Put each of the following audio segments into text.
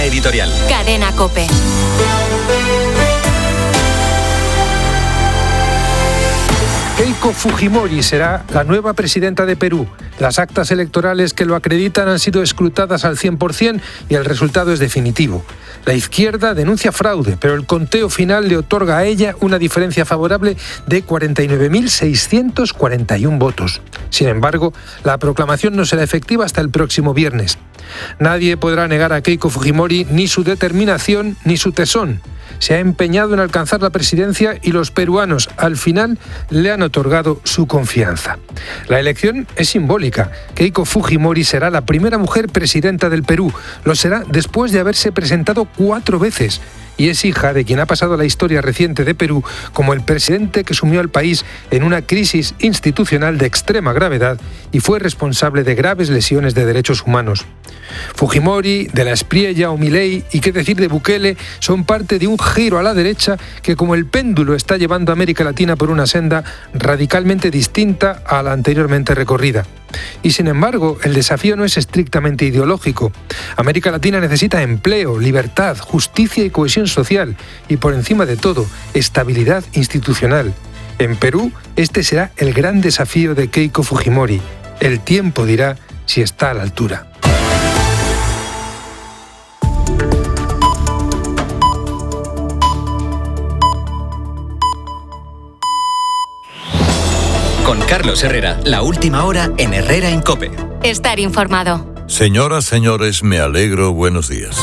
editorial. Cadena COPE. Keiko Fujimori será la nueva presidenta de Perú. Las actas electorales que lo acreditan han sido escrutadas al 100% y el resultado es definitivo. La izquierda denuncia fraude, pero el conteo final le otorga a ella una diferencia favorable de 49.641 votos. Sin embargo, la proclamación no será efectiva hasta el próximo viernes. Nadie podrá negar a Keiko Fujimori ni su determinación ni su tesón. Se ha empeñado en alcanzar la presidencia y los peruanos, al final, le han otorgado su confianza. La elección es simbólica. Keiko Fujimori será la primera mujer presidenta del Perú. Lo será después de haberse presentado 4 veces. Y es hija de quien ha pasado a la historia reciente de Perú como el presidente que sumió al país en una crisis institucional de extrema gravedad y fue responsable de graves lesiones de derechos humanos. Fujimori, de la Espriella o Milei y qué decir de Bukele son parte de un giro a la derecha que como el péndulo está llevando a América Latina por una senda radicalmente distinta a la anteriormente recorrida. Y sin embargo, el desafío no es estrictamente ideológico. América Latina necesita empleo, libertad, justicia y cohesión social y, por encima de todo, estabilidad institucional. En Perú, este será el gran desafío de Keiko Fujimori. El tiempo dirá si está a la altura. Con Carlos Herrera, la última hora en Herrera en COPE. Estar informado. Señoras, señores, me alegro. Buenos días.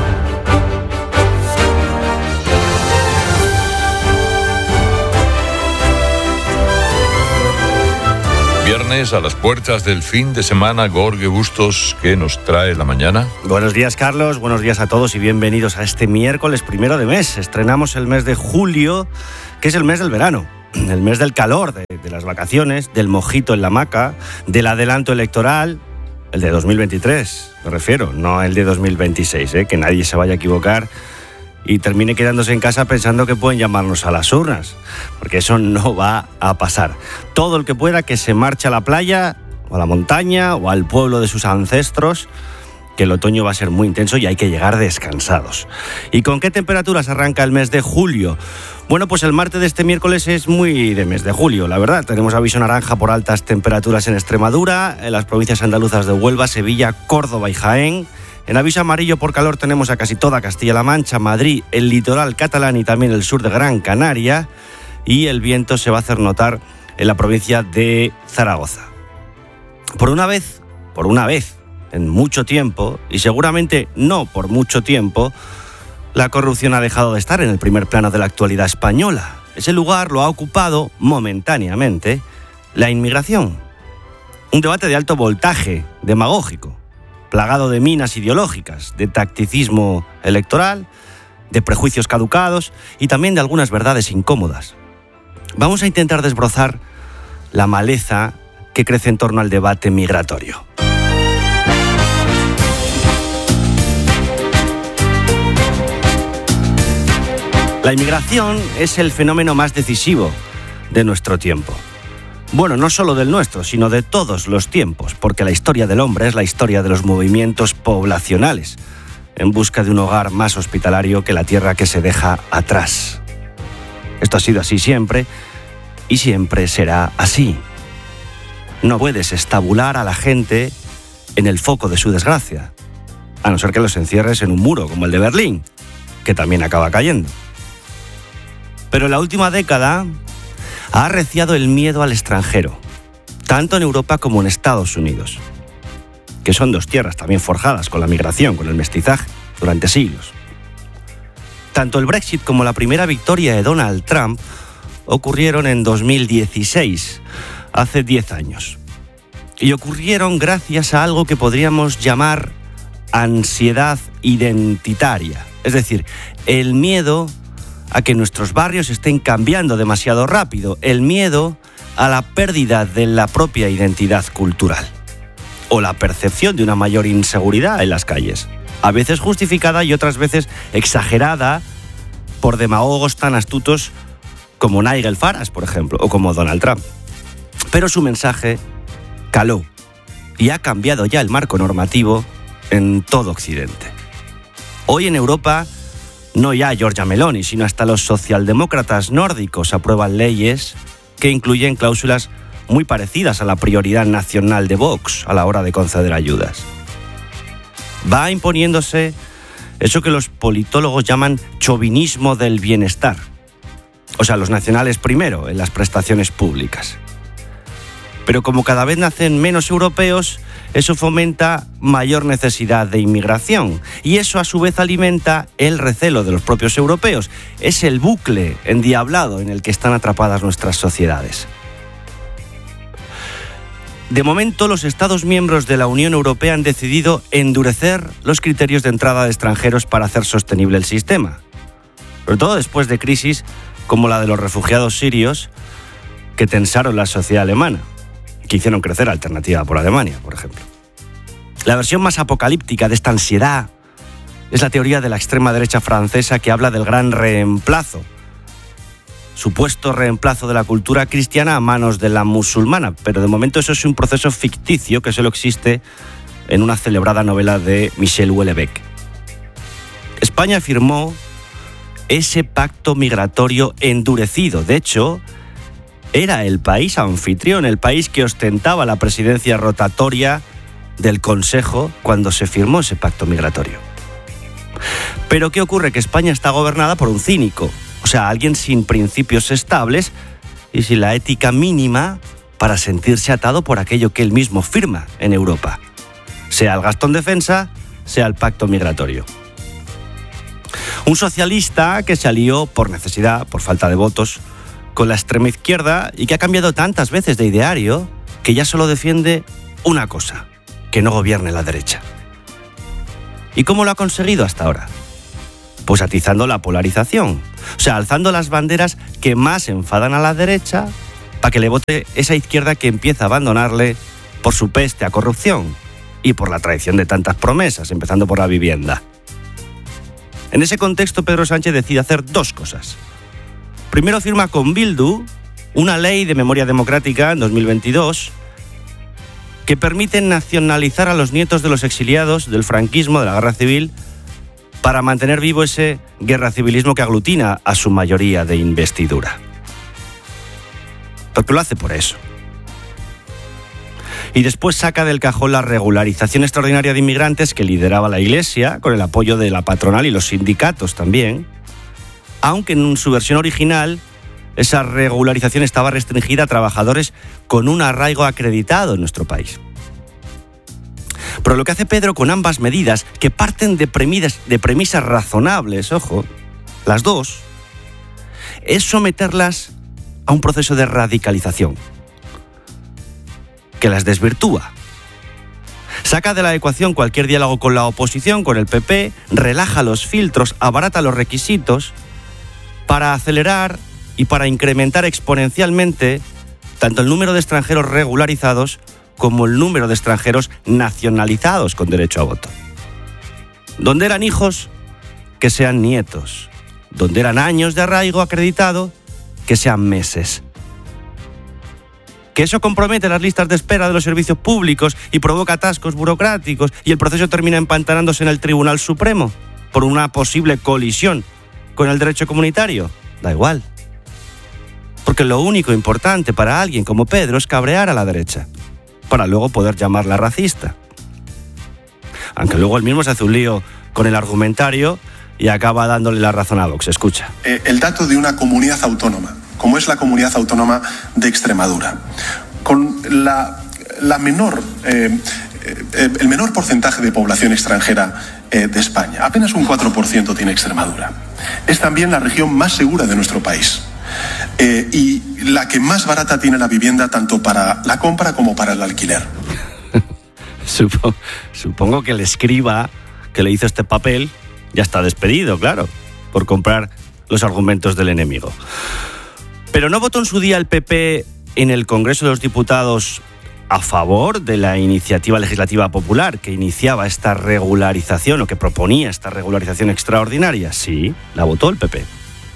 Viernes a las puertas del fin de semana. Jorge Bustos, ¿qué nos trae la mañana? Buenos días, Carlos. Buenos días a todos y bienvenidos a este miércoles 1 de mes. Estrenamos el mes de julio, que es el mes del verano. El mes del calor, de las vacaciones, del mojito en la hamaca, del adelanto electoral, el de 2023, me refiero, no el de 2026, que nadie se vaya a equivocar y termine quedándose en casa pensando que pueden llamarnos a las urnas, porque eso no va a pasar. Todo el que pueda que se marche a la playa, o a la montaña, o al pueblo de sus ancestros, que el otoño va a ser muy intenso y hay que llegar descansados. ¿Y con qué temperaturas arranca el mes de julio? Bueno, pues el martes de este miércoles es muy de mes de julio, la verdad. Tenemos aviso naranja por altas temperaturas en Extremadura, en las provincias andaluzas de Huelva, Sevilla, Córdoba y Jaén. En aviso amarillo por calor tenemos a casi toda Castilla-La Mancha, Madrid, el litoral catalán y también el sur de Gran Canaria. Y el viento se va a hacer notar en la provincia de Zaragoza. Por una vez, en mucho tiempo, y seguramente no por mucho tiempo, la corrupción ha dejado de estar en el primer plano de la actualidad española. Ese lugar lo ha ocupado, momentáneamente, la inmigración. Un debate de alto voltaje, demagógico, plagado de minas ideológicas, de tacticismo electoral, de prejuicios caducados y también de algunas verdades incómodas. Vamos a intentar desbrozar la maleza que crece en torno al debate migratorio. La inmigración es el fenómeno más decisivo de nuestro tiempo. Bueno, no solo del nuestro, sino de todos los tiempos, porque la historia del hombre es la historia de los movimientos poblacionales, en busca de un hogar más hospitalario que la tierra que se deja atrás. Esto ha sido así siempre, y siempre será así. No puedes estabular a la gente en el foco de su desgracia, a no ser que los encierres en un muro como el de Berlín, que también acaba cayendo. Pero en la última década ha arreciado el miedo al extranjero, tanto en Europa como en Estados Unidos, que son dos tierras también forjadas con la migración, con el mestizaje, durante siglos. Tanto el Brexit como la primera victoria de Donald Trump ocurrieron en 2016, hace 10 años. Y ocurrieron gracias a algo que podríamos llamar ansiedad identitaria, es decir, el miedo a que nuestros barrios estén cambiando demasiado rápido, el miedo a la pérdida de la propia identidad cultural o la percepción de una mayor inseguridad en las calles, a veces justificada y otras veces exagerada por demagogos tan astutos como Nigel Farage, por ejemplo, o como Donald Trump. Pero su mensaje caló y ha cambiado ya el marco normativo en todo Occidente. Hoy en Europa no ya Giorgia Meloni, sino hasta los socialdemócratas nórdicos aprueban leyes que incluyen cláusulas muy parecidas a la prioridad nacional de Vox a la hora de conceder ayudas. Va imponiéndose eso que los politólogos llaman chauvinismo del bienestar. O sea, los nacionales primero en las prestaciones públicas. Pero como cada vez nacen menos europeos, eso fomenta mayor necesidad de inmigración. Y eso a su vez alimenta el recelo de los propios europeos. Es el bucle endiablado en el que están atrapadas nuestras sociedades. De momento, los Estados miembros de la Unión Europea han decidido endurecer los criterios de entrada de extranjeros para hacer sostenible el sistema. Sobre todo después de crisis como la de los refugiados sirios que tensaron la sociedad alemana, que hicieron crecer Alternativa por Alemania, por ejemplo. La versión más apocalíptica de esta ansiedad es la teoría de la extrema derecha francesa que habla del gran reemplazo, supuesto reemplazo de la cultura cristiana a manos de la musulmana, pero de momento eso es un proceso ficticio que solo existe en una celebrada novela de Michel Houellebecq. España firmó ese pacto migratorio endurecido. De hecho, era el país anfitrión, el país que ostentaba la presidencia rotatoria del Consejo cuando se firmó ese pacto migratorio. Pero ¿qué ocurre? Que España está gobernada por un cínico, o sea, alguien sin principios estables y sin la ética mínima para sentirse atado por aquello que él mismo firma en Europa, sea el gasto en defensa, sea el pacto migratorio. Un socialista que se alió por necesidad, por falta de votos, con la extrema izquierda y que ha cambiado tantas veces de ideario que ya solo defiende una cosa: que no gobierne la derecha. ¿Y cómo lo ha conseguido hasta ahora? Pues atizando la polarización, o sea, alzando las banderas que más enfadan a la derecha para que le vote esa izquierda que empieza a abandonarle por su peste a corrupción y por la traición de tantas promesas, empezando por la vivienda. En ese contexto, Pedro Sánchez decide hacer dos cosas. Primero, firma con Bildu una ley de memoria democrática en 2022 que permite nacionalizar a los nietos de los exiliados del franquismo, de la guerra civil, para mantener vivo ese guerracivilismo que aglutina a su mayoría de investidura. Porque lo hace por eso. Y después saca del cajón la regularización extraordinaria de inmigrantes que lideraba la Iglesia, con el apoyo de la patronal y los sindicatos también, aunque en su versión original esa regularización estaba restringida a trabajadores con un arraigo acreditado en nuestro país. Pero lo que hace Pedro con ambas medidas, que parten de premisas razonables, ojo, las dos, es someterlas a un proceso de radicalización que las desvirtúa. Saca de la ecuación cualquier diálogo con la oposición, con el PP, relaja los filtros, abarata los requisitos para acelerar y para incrementar exponencialmente tanto el número de extranjeros regularizados como el número de extranjeros nacionalizados con derecho a voto. Donde eran hijos, que sean nietos. Donde eran años de arraigo acreditado, que sean meses. Que eso compromete las listas de espera de los servicios públicos y provoca atascos burocráticos y el proceso termina empantanándose en el Tribunal Supremo por una posible colisión con el derecho comunitario. Da igual. Porque lo único importante para alguien como Pedro es cabrear a la derecha, para luego poder llamarla racista. Aunque luego él mismo se hace un lío con el argumentario y acaba dándole la razón a Vox. Escucha. El dato de una comunidad autónoma, como es la comunidad autónoma de Extremadura, con el menor porcentaje de población extranjera de España, apenas un 4% tiene Extremadura. Es también la región más segura de nuestro país. Y la que más barata tiene la vivienda tanto para la compra como para el alquiler. Supongo que el escriba que le hizo este papel ya está despedido, claro, por comprar los argumentos del enemigo. Pero ¿no votó en su día el PP en el Congreso de los Diputados a favor de la iniciativa legislativa popular que iniciaba esta regularización o que proponía esta regularización extraordinaria? Sí, la votó el PP.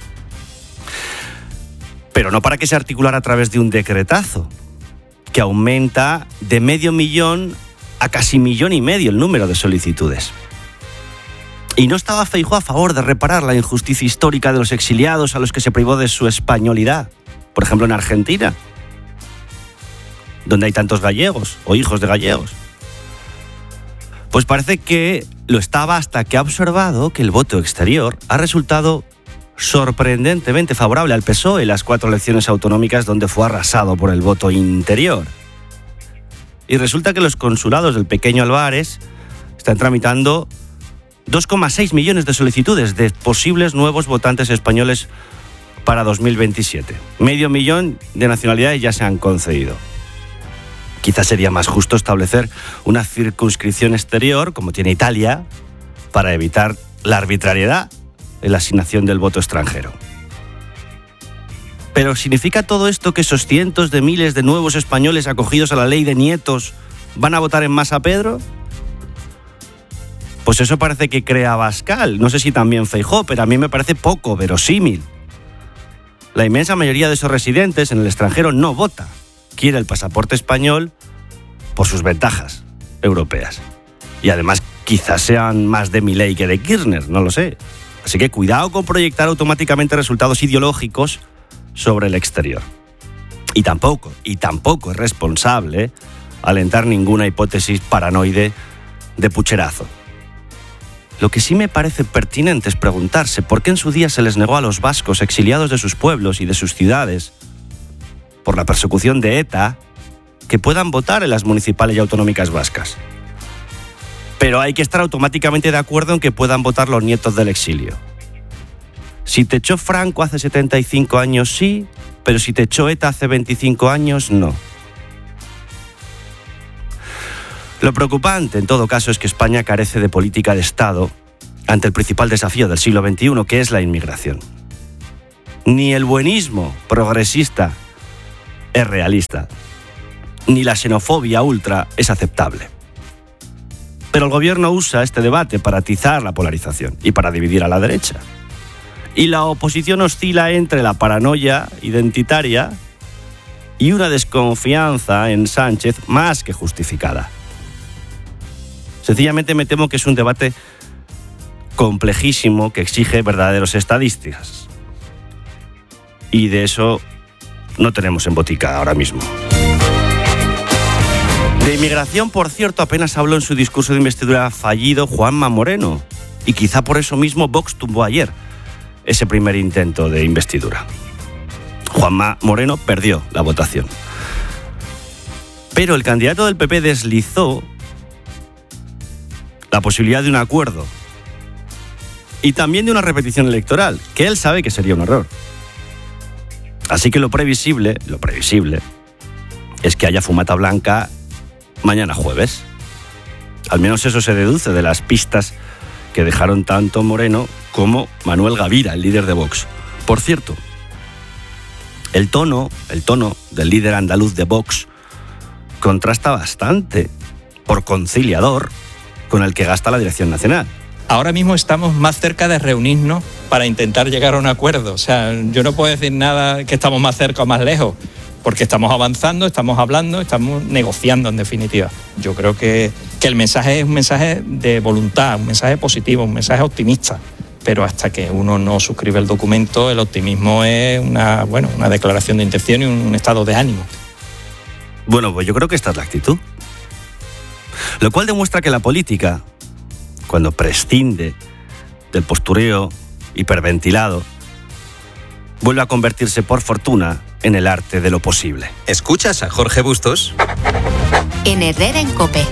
Pero no para que se articulara a través de un decretazo, que aumenta de 500.000 a casi 1,5 millones el número de solicitudes. Y no estaba Feijóo a favor de reparar la injusticia histórica de los exiliados a los que se privó de su españolidad. Por ejemplo, en Argentina, donde hay tantos gallegos o hijos de gallegos. Pues parece que lo estaba hasta que ha observado que el voto exterior ha resultado sorprendentemente favorable al PSOE en las 4 elecciones autonómicas donde fue arrasado por el voto interior. Y resulta que los consulados del pequeño Álvarez están tramitando 2,6 millones de solicitudes de posibles nuevos votantes españoles para 2027. 500.000 de nacionalidades ya se han concedido. Quizás sería más justo establecer una circunscripción exterior, como tiene Italia, para evitar la arbitrariedad en la asignación del voto extranjero. Pero ¿significa todo esto que esos cientos de miles de nuevos españoles acogidos a la ley de nietos van a votar en masa a Pedro? Pues eso parece que crea Abascal. No sé si también Feijóo, pero a mí me parece poco verosímil. La inmensa mayoría de esos residentes en el extranjero no vota. Quiere el pasaporte español por sus ventajas europeas. Y además quizás sean más de Milei que de Kirchner, no lo sé. Así que cuidado con proyectar automáticamente resultados ideológicos sobre el exterior. Y tampoco es responsable alentar ninguna hipótesis paranoide de pucherazo. Lo que sí me parece pertinente es preguntarse por qué en su día se les negó a los vascos exiliados de sus pueblos y de sus ciudades por la persecución de ETA que puedan votar en las municipales y autonómicas vascas. Pero hay que estar automáticamente de acuerdo en que puedan votar los nietos del exilio. Si te echó Franco hace 75 años, sí, pero si te echó ETA hace 25 años, no. Lo preocupante, en todo caso, es que España carece de política de Estado ante el principal desafío del siglo XXI, que es la inmigración. Ni el buenismo progresista es realista, ni la xenofobia ultra es aceptable. Pero el gobierno usa este debate para atizar la polarización y para dividir a la derecha. Y la oposición oscila entre la paranoia identitaria y una desconfianza en Sánchez más que justificada. Sencillamente me temo que es un debate complejísimo que exige verdaderos estadísticas. Y de eso no tenemos en botica ahora mismo. De inmigración, por cierto, apenas habló en su discurso de investidura fallido Juanma Moreno. Y quizá por eso mismo Vox tumbó ayer ese primer intento de investidura. Juanma Moreno perdió la votación. Pero el candidato del PP deslizó la posibilidad de un acuerdo y también de una repetición electoral, que él sabe que sería un error. Así que lo previsible es que haya fumata blanca mañana jueves. Al menos eso se deduce de las pistas que dejaron tanto Moreno como Manuel Gavira, el líder de Vox. Por cierto, el tono del líder andaluz de Vox contrasta bastante, por conciliador, con el que gasta la Dirección Nacional. Ahora mismo estamos más cerca de reunirnos para intentar llegar a un acuerdo. O sea, yo no puedo decir nada que estamos más cerca o más lejos, porque estamos avanzando, estamos hablando, estamos negociando en definitiva. Yo creo que el mensaje es un mensaje de voluntad, un mensaje positivo, un mensaje optimista. Pero hasta que uno no suscribe el documento, el optimismo es una declaración de intención y un estado de ánimo. Bueno, pues yo creo que esta es la actitud. Lo cual demuestra que la política, cuando prescinde del postureo hiperventilado, vuelve a convertirse, por fortuna, en el arte de lo posible. ¿Escuchas a Jorge Bustos? En Herrera en COPE.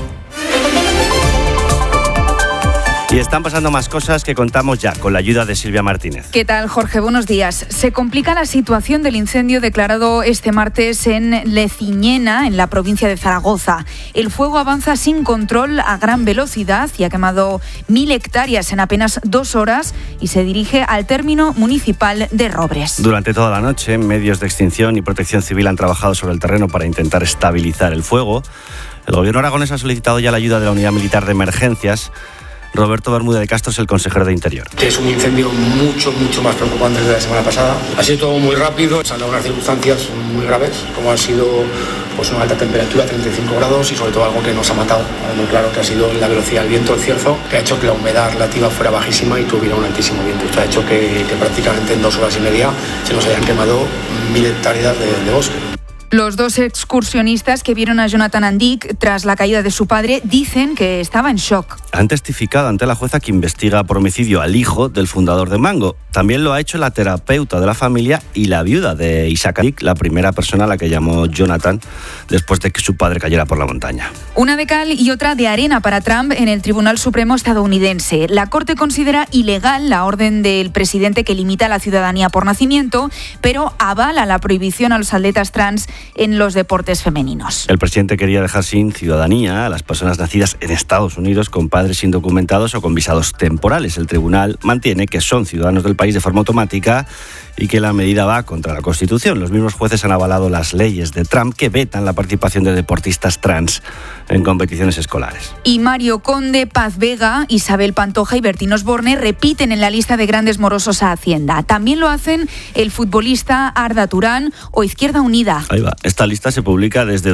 Y están pasando más cosas que contamos ya, con la ayuda de Silvia Martínez. ¿Qué tal, Jorge? Buenos días. Se complica la situación del incendio declarado este martes en Leciñena, en la provincia de Zaragoza. El fuego avanza sin control a gran velocidad y ha quemado 1.000 hectáreas en apenas 2 horas y se dirige al término municipal de Robres. Durante toda la noche, medios de extinción y protección civil han trabajado sobre el terreno para intentar estabilizar el fuego. El gobierno aragonés ha solicitado ya la ayuda de la Unidad Militar de Emergencias, Roberto Bermúdez de Castro es el consejero de Interior. Es un incendio mucho más preocupante que la semana pasada. Ha sido todo muy rápido, se han dado unas circunstancias muy graves, como ha sido pues una alta temperatura, 35 grados, y sobre todo algo que nos ha matado. Muy claro que ha sido la velocidad del viento, el cierzo, que ha hecho que la humedad relativa fuera bajísima y tuviera un altísimo viento. Esto ha hecho que prácticamente en 2 horas y media se nos hayan quemado 1000 hectáreas de bosque. Los 2 excursionistas que vieron a Jonathan Andic tras la caída de su padre dicen que estaba en shock. Han testificado ante la jueza que investiga por homicidio al hijo del fundador de Mango. También lo ha hecho la terapeuta de la familia y la viuda de Isaac Andic, la primera persona a la que llamó Jonathan después de que su padre cayera por la montaña. Una de cal y otra de arena para Trump en el Tribunal Supremo estadounidense. La Corte considera ilegal la orden del presidente que limita la ciudadanía por nacimiento, pero avala la prohibición a los atletas trans en los deportes femeninos. El presidente quería dejar sin ciudadanía a las personas nacidas en Estados Unidos con padres indocumentados o con visados temporales. El tribunal mantiene que son ciudadanos del país de forma automática y que la medida va contra la Constitución. Los mismos jueces han avalado las leyes de Trump que vetan la participación de deportistas trans en competiciones escolares. Y Mario Conde, Paz Vega, Isabel Pantoja y Bertín Osborne repiten en la lista de grandes morosos a Hacienda. También lo hacen el futbolista Arda Turán o Izquierda Unida. Ahí va. Esta lista se publica desde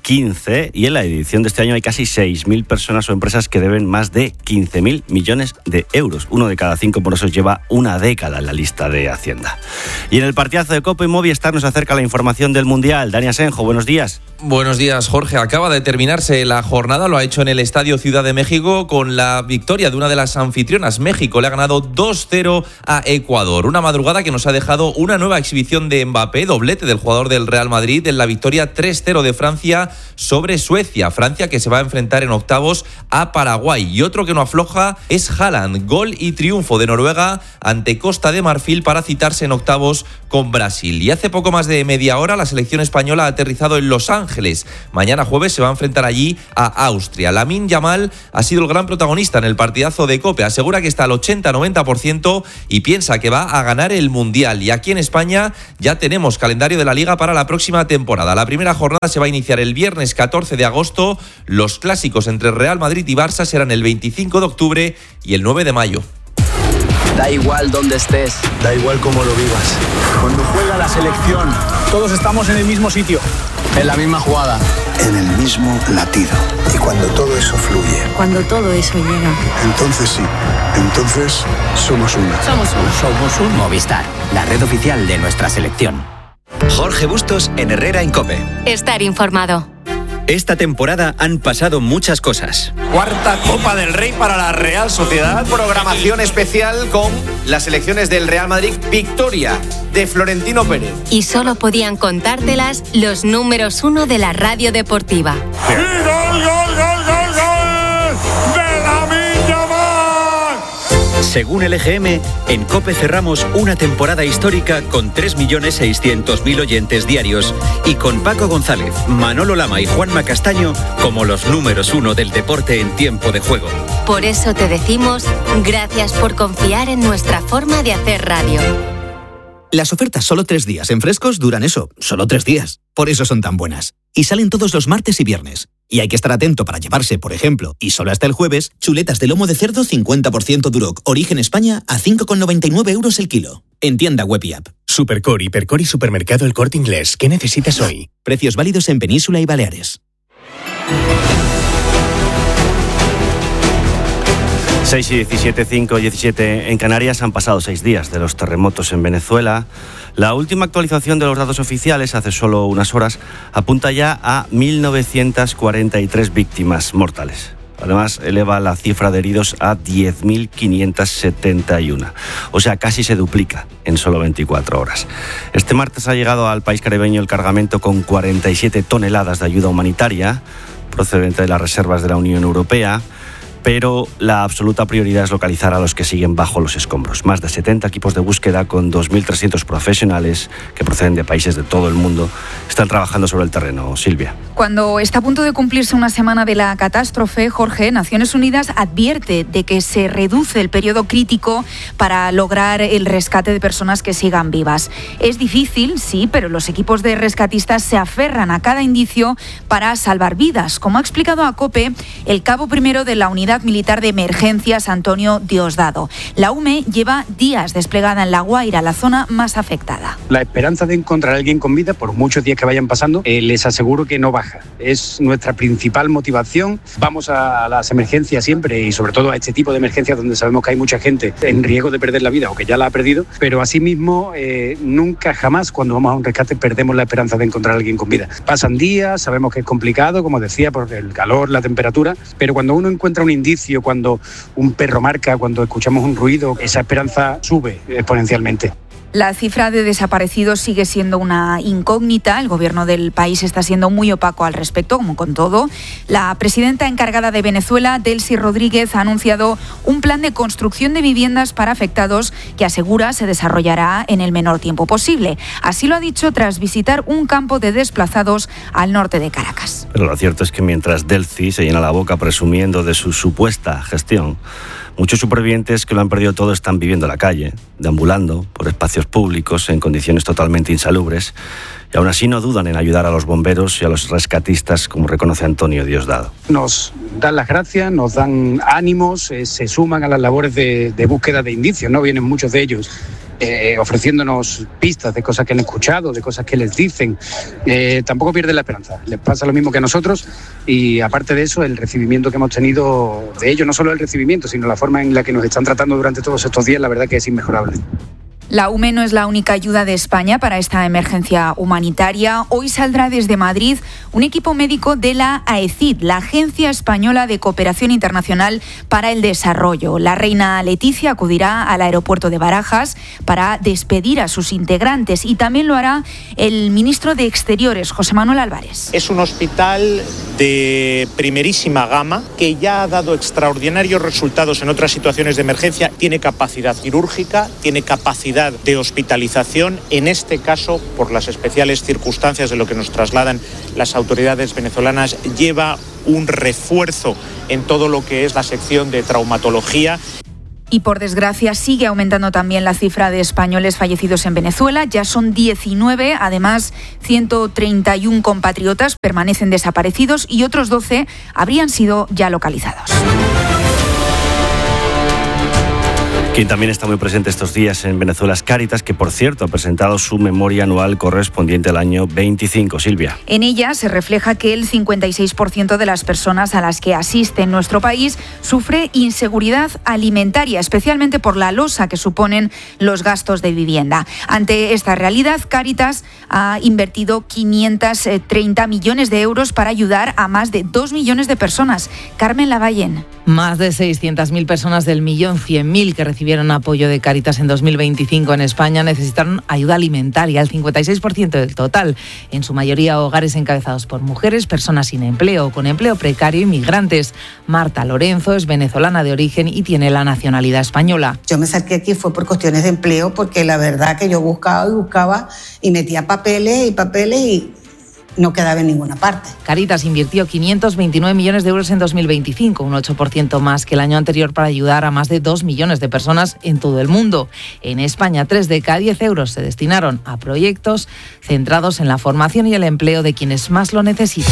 2015 y en la edición de este año hay casi 6.000 personas o empresas que deben más de 15.000 millones de euros. 1 de cada 5 morosos lleva una década en la lista de Hacienda. Y en el partidazo de Copa y Movistar nos acerca la información del Mundial. Dani Asenjo, buenos días. Buenos días, Jorge. Acaba de terminarse la jornada, lo ha hecho en el Estadio Ciudad de México con la victoria de una de las anfitrionas. México le ha ganado 2-0 a Ecuador. Una madrugada que nos ha dejado una nueva exhibición de Mbappé, doblete del jugador del Real Madrid en la victoria 3-0 de Francia sobre Suecia. Francia que se va a enfrentar en octavos a Paraguay. Y otro que no afloja es Haaland. Gol y triunfo de Noruega ante Costa de Marfil para citarse en octavos con Brasil. Y hace poco más de media hora la selección española ha aterrizado en Los Ángeles. Mañana jueves se va a enfrentar allí a Austria. Lamine Yamal ha sido el gran protagonista en el partidazo de COPE. Asegura que está al 80-90% y piensa que va a ganar el Mundial. Y aquí en España ya tenemos calendario de la Liga para la próxima temporada. La primera jornada se va a iniciar el viernes 14 de agosto. Los clásicos entre Real Madrid y Barça serán el 25 de octubre y el 9 de mayo. Da igual dónde estés, da igual cómo lo vivas. Cuando juega la selección, todos estamos en el mismo sitio, en la misma jugada, en el mismo latido. Y cuando todo eso fluye, cuando todo eso llega, entonces sí, entonces somos una. Somos un Movistar, la red oficial de nuestra selección. Jorge Bustos en Herrera en COPE. Estar informado. Esta temporada han pasado muchas cosas. Cuarta Copa del Rey para la Real Sociedad. Programación especial con las selecciones del Real Madrid. Victoria de Florentino Pérez. Y solo podían contártelas los números 1 de la radio deportiva. ¡Y gol, gol, gol, gol, gol! ¡De Lamine Yamal! Según el EGM, en COPE cerramos una temporada histórica con 3.600.000 oyentes diarios y con Paco González, Manolo Lama y Juanma Castaño como los números 1 del deporte en tiempo de juego. Por eso te decimos gracias por confiar en nuestra forma de hacer radio. Las ofertas solo 3 días en Frescos duran eso, solo 3 días. Por eso son tan buenas. Y salen todos los martes y viernes. Y hay que estar atento para llevarse, por ejemplo, y solo hasta el jueves, chuletas de lomo de cerdo 50% Duroc, origen España, a 5,99 euros el kilo. En tienda web y app. Supercor, Hipercor y Supermercado El Corte Inglés. ¿Qué necesitas hoy? Precios válidos en Península y Baleares. 6 y 17, 5 y 17 en Canarias. Han pasado 6 días de los terremotos en Venezuela. La última actualización de los datos oficiales, hace solo unas horas, apunta ya a 1.943 víctimas mortales. Además, eleva la cifra de heridos a 10.571. O sea, casi se duplica en solo 24 horas. Este martes ha llegado al país caribeño el cargamento con 47 toneladas de ayuda humanitaria procedente de las reservas de la Unión Europea. Pero la absoluta prioridad es localizar a los que siguen bajo los escombros. Más de 70 equipos de búsqueda con 2.300 profesionales que proceden de países de todo el mundo están trabajando sobre el terreno. Silvia. Cuando está a punto de cumplirse una semana de la catástrofe, Jorge, Naciones Unidas advierte de que se reduce el periodo crítico para lograr el rescate de personas que sigan vivas. Es difícil, sí, pero los equipos de rescatistas se aferran a cada indicio para salvar vidas. Como ha explicado a COPE el cabo primero de la unidad Unidad Militar de Emergencias Antonio Diosdado. La UME lleva días desplegada en La Guaira, la zona más afectada. La esperanza de encontrar a alguien con vida, por muchos días que vayan pasando, les aseguro que no baja. Es nuestra principal motivación. Vamos a las emergencias siempre y sobre todo a este tipo de emergencias donde sabemos que hay mucha gente en riesgo de perder la vida o que ya la ha perdido, pero asimismo nunca jamás cuando vamos a un rescate perdemos la esperanza de encontrar a alguien con vida. Pasan días, sabemos que es complicado, como decía, por el calor, la temperatura, pero cuando uno encuentra un indicio, cuando un perro marca, cuando escuchamos un ruido, esa esperanza sube exponencialmente. La cifra de desaparecidos sigue siendo una incógnita. El gobierno del país está siendo muy opaco al respecto, como con todo. La presidenta encargada de Venezuela, Delcy Rodríguez, ha anunciado un plan de construcción de viviendas para afectados que asegura se desarrollará en el menor tiempo posible. Así lo ha dicho tras visitar un campo de desplazados al norte de Caracas. Pero lo cierto es que mientras Delcy se llena la boca presumiendo de su supuesta gestión, muchos supervivientes que lo han perdido todo están viviendo en la calle, deambulando por espacios públicos en condiciones totalmente insalubres y aún así no dudan en ayudar a los bomberos y a los rescatistas, como reconoce Antonio Diosdado. Nos dan las gracias, nos dan ánimos, se suman a las labores de búsqueda de indicios, ¿no? Vienen muchos de ellos ofreciéndonos pistas de cosas que han escuchado, de cosas que les dicen. Tampoco pierden la esperanza, les pasa lo mismo que a nosotros y aparte de eso el recibimiento que hemos tenido de ellos, no solo el recibimiento, sino la forma en la que nos están tratando durante todos estos días, la verdad que es inmejorable. La UME no es la única ayuda de España para esta emergencia humanitaria. Hoy saldrá desde Madrid un equipo médico de la AECID, la Agencia Española de Cooperación Internacional para el Desarrollo. La reina Leticia acudirá al aeropuerto de Barajas para despedir a sus integrantes y también lo hará el ministro de Exteriores, José Manuel Álvarez. Es un hospital de primerísima gama que ya ha dado extraordinarios resultados en otras situaciones de emergencia. Tiene capacidad quirúrgica, tiene capacidad de hospitalización, en este caso, por las especiales circunstancias de lo que nos trasladan las autoridades venezolanas, lleva un refuerzo en todo lo que es la sección de traumatología. Y por desgracia sigue aumentando también la cifra de españoles fallecidos en Venezuela. Ya son 19, además 131 compatriotas permanecen desaparecidos y otros 12 habrían sido ya localizados. Quien también está muy presente estos días en Venezuela es Cáritas, que por cierto ha presentado su memoria anual correspondiente al año 25. Silvia. En ella se refleja que el 56% de las personas a las que asiste en nuestro país sufre inseguridad alimentaria, especialmente por la losa que suponen los gastos de vivienda. Ante esta realidad, Cáritas ha invertido 530 millones de euros para ayudar a más de 2 millones de personas. Carmen Lavallén. Más de 600.000 personas del 1.100.000 que recibieron apoyo de Cáritas en 2025 en España necesitaron ayuda alimentaria, el 56% del total, en su mayoría hogares encabezados por mujeres, personas sin empleo o con empleo precario y migrantes. Marta Lorenzo es venezolana de origen y tiene la nacionalidad española. Yo me saqué aquí fue por cuestiones de empleo, porque la verdad que yo buscaba y metía papeles y no quedaba en ninguna parte. Cáritas invirtió 529 millones de euros en 2025, un 8% más que el año anterior, para ayudar a más de 2 millones de personas en todo el mundo. En España, 3 de cada 10 euros se destinaron a proyectos centrados en la formación y el empleo de quienes más lo necesitan.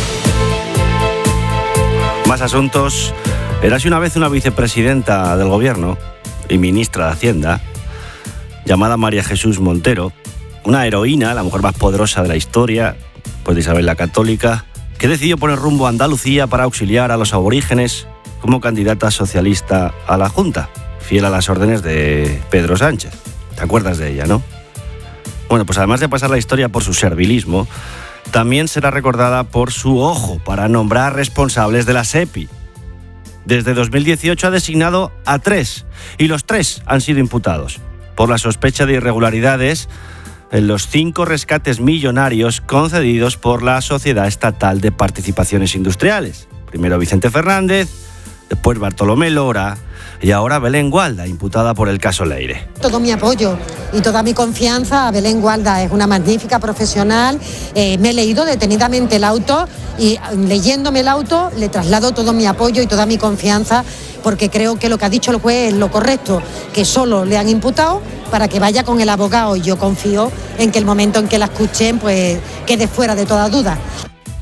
Más asuntos. Érase una vez una vicepresidenta del gobierno y ministra de Hacienda, llamada María Jesús Montero, una heroína, la mujer más poderosa de la historia, pues de Isabel la Católica, que decidió poner rumbo a Andalucía para auxiliar a los aborígenes como candidata socialista a la Junta, fiel a las órdenes de Pedro Sánchez. ¿Te acuerdas de ella, no? Bueno, pues además de pasar la historia por su servilismo, también será recordada por su ojo para nombrar responsables de la SEPI. Desde 2018 ha designado a 3, y los 3 han sido imputados por la sospecha de irregularidades en los 5 rescates millonarios concedidos por la Sociedad Estatal de Participaciones Industriales. Primero Vicente Fernández, después Bartolomé Lora y ahora Belén Gualda, imputada por el caso Leire. Todo mi apoyo y toda mi confianza a Belén Gualda, es una magnífica profesional. Me he leído detenidamente el auto y leyéndome el auto le traslado todo mi apoyo y toda mi confianza, porque creo que lo que ha dicho el juez es lo correcto, que solo le han imputado para que vaya con el abogado, y yo confío en que el momento en que la escuchen pues quede fuera de toda duda.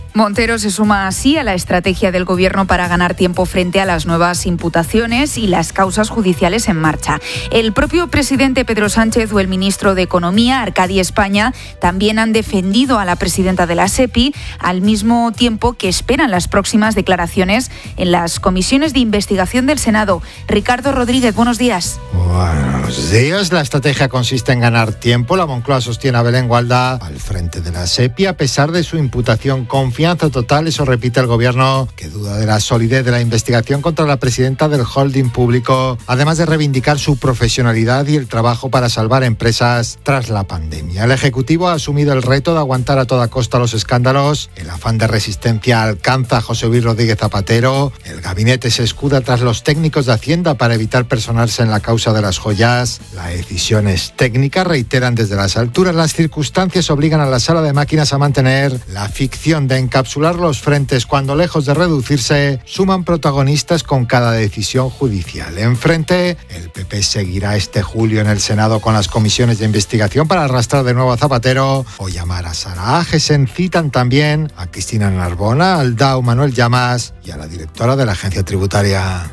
Montero se suma así a la estrategia del Gobierno para ganar tiempo frente a las nuevas imputaciones y las causas judiciales en marcha. El propio presidente Pedro Sánchez o el ministro de Economía, Arcadi España, también han defendido a la presidenta de la SEPI, al mismo tiempo que esperan las próximas declaraciones en las comisiones de investigación del Senado. Ricardo Rodríguez, buenos días. Buenos días. La estrategia consiste en ganar tiempo. La Moncloa sostiene a Belén Gualda al frente de la SEPI a pesar de su imputación. Confianza total, eso repite el Gobierno, que duda de la solidez de la investigación contra la presidenta del holding público, además de reivindicar su profesionalidad y el trabajo para salvar empresas tras la pandemia. El Ejecutivo ha asumido el reto de aguantar a toda costa los escándalos. El afán de resistencia alcanza a José Luis Rodríguez Zapatero. El gabinete se escuda tras los técnicos de Hacienda para evitar personarse en la causa de las joyas. La decisión es técnica, reiteran desde las alturas. Las circunstancias obligan a la sala de máquinas a mantener la ficción de encapsular los frentes cuando, lejos de reducirse, suman protagonistas con cada decisión judicial. Enfrente, el PP seguirá este julio en el Senado con las comisiones de investigación para arrastrar de nuevo a Zapatero o llamar a Sara Agesen. Citan también a Cristina Narbona, al DAO Manuel Llamas y a la directora de la Agencia Tributaria.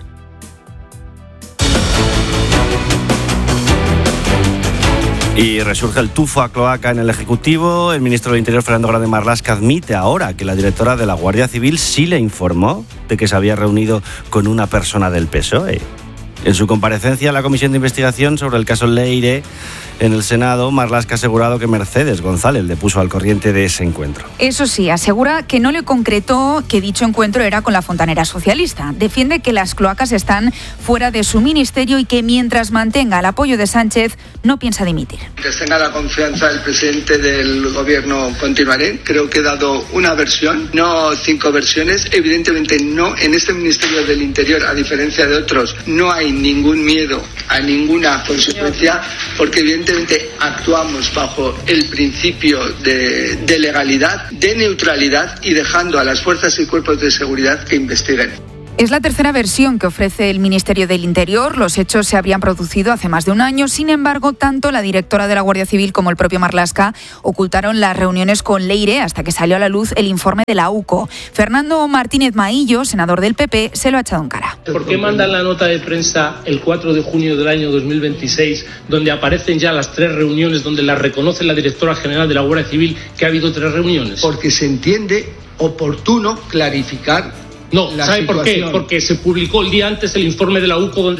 Y resurge el tufo a cloaca en el Ejecutivo. El ministro del Interior, Fernando Grande Marlaska, admite ahora que la directora de la Guardia Civil sí le informó de que se había reunido con una persona del PSOE. En su comparecencia a la Comisión de Investigación sobre el caso Leire en el Senado, Marlaska ha asegurado que Mercedes González le puso al corriente de ese encuentro. Eso sí, asegura que no le concretó que dicho encuentro era con la fontanera socialista. Defiende que las cloacas están fuera de su ministerio y que mientras mantenga el apoyo de Sánchez no piensa dimitir. Que tenga la confianza del presidente del Gobierno, continuaré. Creo que he dado una versión, no 5 versiones. Evidentemente no, en este Ministerio del Interior, a diferencia de otros, no hay ningún miedo a ninguna consecuencia, porque evidentemente actuamos bajo el principio de legalidad, de neutralidad y dejando a las fuerzas y cuerpos de seguridad que investiguen. Es la tercera versión que ofrece el Ministerio del Interior. Los hechos se habrían producido hace más de un año. Sin embargo, tanto la directora de la Guardia Civil como el propio Marlaska ocultaron las reuniones con Leire hasta que salió a la luz el informe de la UCO. Fernando Martínez Maillo, senador del PP, se lo ha echado en cara. ¿Por qué mandan la nota de prensa el 4 de junio del año 2026, donde aparecen ya las 3 reuniones, donde la reconoce la directora general de la Guardia Civil que ha habido 3 reuniones? Porque se entiende oportuno clarificar. No, ¿sabe por qué? Porque se publicó el día antes el informe de la UCO donde...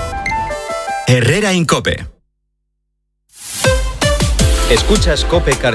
Herrera en COPE. Escuchas COPE